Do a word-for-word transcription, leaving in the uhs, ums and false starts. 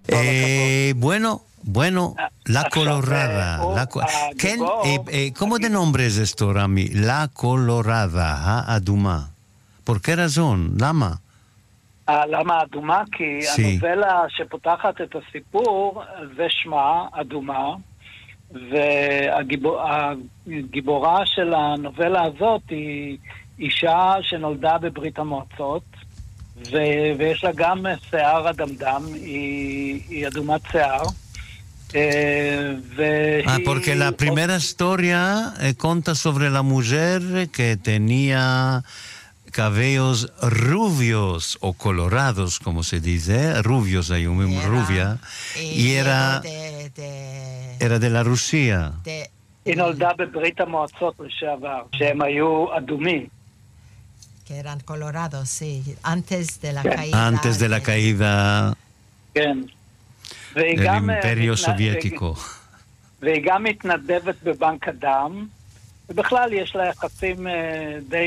Eh, bueno, bueno, La Colorada. La co- כן, אה, אה, ¿cómo de nombre es esto, Rami? La Colorada, האדומה. ¿Por qué razón? למה? למה האדומה? כי Sí. הנובלה שפותחת את הסיפור זה שמה אדומה, והגיבורה של הנובלה הזאת היא אישה שנולדה בברית המועצות, ו- ויש לה גם שיער אדמדם, היא, היא אדומת שיער. Ah, porque la primera historia eh, conta sobre la mujer que tenía cabellos rubios o colorados, como se dice, rubios, hay un Era- rubia, y era, de, de, era de la Rusia. de, היא נולדה בברית המועצות לשעבר, שהם היו אדומים. que eran colorados, sí, antes de la Sí. caída. Antes de la caída כן. והיא del גם, imperio מתנ- soviético. והיא גם מתנדבת בבנק הדם, ובכלל יש לה יחסים אה, די